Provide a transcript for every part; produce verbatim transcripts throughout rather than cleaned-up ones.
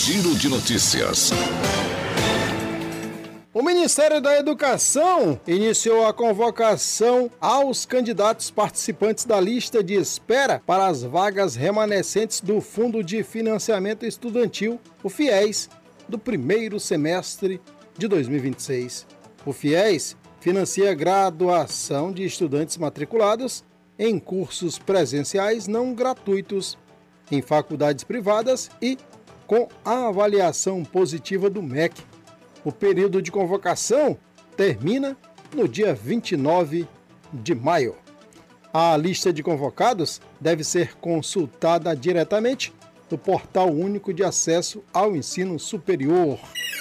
Giro de Notícias. O Ministério da Educação iniciou a convocação aos candidatos participantes da lista de espera para as vagas remanescentes do Fundo de Financiamento Estudantil, o FIES, do primeiro semestre de dois mil e vinte e seis. O FIES financia a graduação de estudantes matriculados em cursos presenciais não gratuitos, em faculdades privadas e com a avaliação positiva do M E C. O período de convocação termina no dia vinte e nove de maio. A lista de convocados deve ser consultada diretamente no Portal Único de Acesso ao Ensino Superior.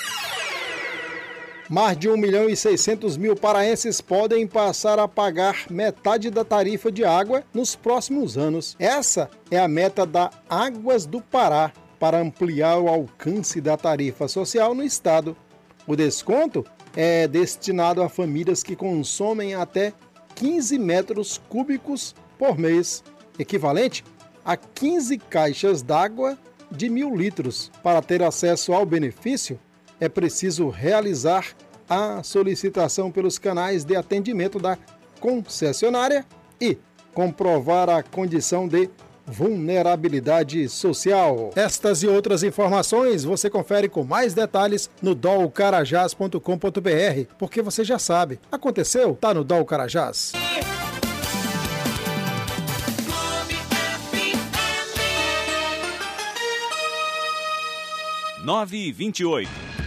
Mais de um milhão e seiscentos mil paraenses podem passar a pagar metade da tarifa de água nos próximos anos. Essa é a meta da Águas do Pará para ampliar o alcance da tarifa social no estado. O desconto é destinado a famílias que consomem até quinze metros cúbicos por mês, equivalente a quinze caixas d'água de mil litros. Para ter acesso ao benefício, é preciso realizar a solicitação pelos canais de atendimento da concessionária e comprovar a condição de vulnerabilidade social. Estas e outras informações você confere com mais detalhes no dol carajás ponto com ponto b r, porque você já sabe, aconteceu, tá no Dol Carajás. nove e vinte e oito.